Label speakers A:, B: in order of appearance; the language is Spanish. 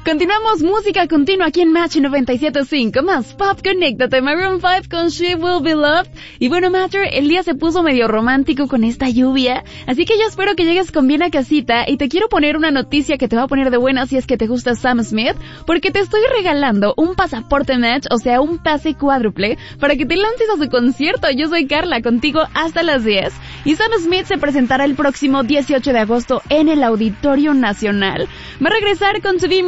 A: Continuamos, música continua aquí en Match 97.5, más pop, conéctate, Maroon 5 con She Will Be Loved. Y bueno, Matcher, el día se puso medio romántico con esta lluvia, así que yo espero que llegues con bien a casita y te quiero poner una noticia que te va a poner de buena si es que te gusta Sam Smith, porque te estoy regalando un pasaporte Match, o sea, un pase cuádruple, para que te lances a su concierto. Yo soy Carla, contigo hasta las 10, y Sam Smith se presentará el próximo 18 de agosto en el Auditorio Nacional. Va a regresar con su